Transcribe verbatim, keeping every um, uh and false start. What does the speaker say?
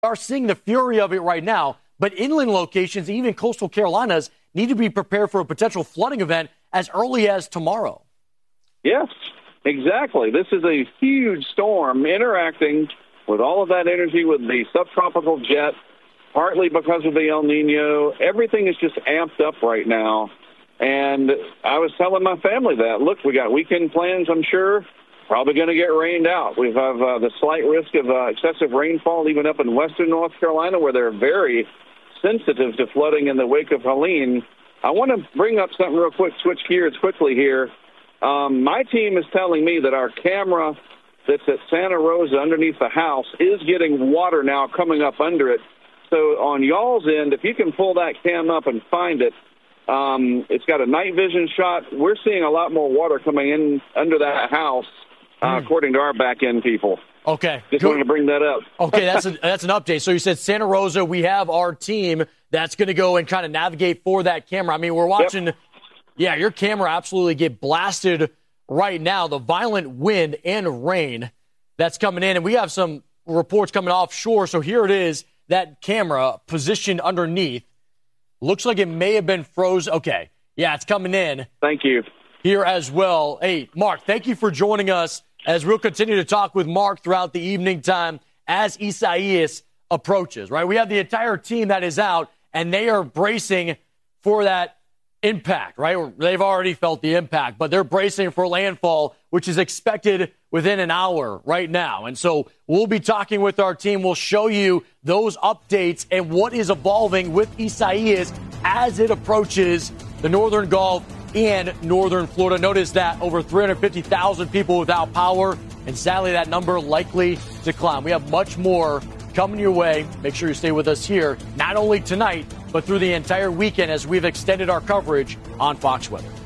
are seeing the fury of it right now, but inland locations, even coastal Carolinas, need to be prepared for a potential flooding event as early as tomorrow. Yes, exactly. This is a huge storm interacting with all of that energy with the subtropical jet, partly because of the El Nino. Everything is just amped up right now. And I was telling my family that, look, we got weekend plans, I'm sure. Probably going to get rained out. We have uh, the slight risk of uh, excessive rainfall even up in western North Carolina, where they're very sensitive to flooding in the wake of Helene. I want to bring up something real quick, switch gears quickly here. Um, my team is telling me that our camera that's at Santa Rosa underneath the house is getting water now coming up under it. So on y'all's end, if you can pull that cam up and find it, um, it's got a night vision shot. We're seeing a lot more water coming in under that house, uh, mm. according to our back-end people. Okay. Just Good. wanted to bring that up. Okay, that's a, that's an update. So you said Santa Rosa, we have our team that's going to go and kind of navigate for that camera. I mean, we're watching, yep. yeah, your camera absolutely get blasted right now. The violent wind and rain that's coming in, and we have some reports coming offshore. So here it is, that camera positioned underneath. Looks like it may have been frozen. Okay, yeah, it's coming in. Thank you. Here as well. Hey, Mark, thank you for joining us as we'll continue to talk with Mark throughout the evening time as Isaias approaches, right? We have the entire team that is out, and they are bracing for that impact, right? They've already felt the impact, but they're bracing for landfall, which is expected within an hour right now. And so we'll be talking with our team. We'll show you those updates and what is evolving with Isaias as it approaches the Northern Gulf and northern Florida. Notice that over three hundred fifty thousand people without power, and sadly that number likely to climb. We have much more coming your way. Make sure you stay with us here, not only tonight, but through the entire weekend as we've extended our coverage on Fox Weather.